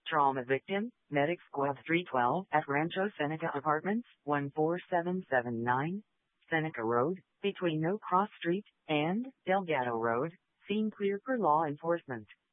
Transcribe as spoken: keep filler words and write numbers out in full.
Trauma victim, Medic Squad three twelve at Rancho Seneca Apartments, one four seven seven nine, Seneca Road, between No Cross Street and Delgado Road. Scene clear for law enforcement.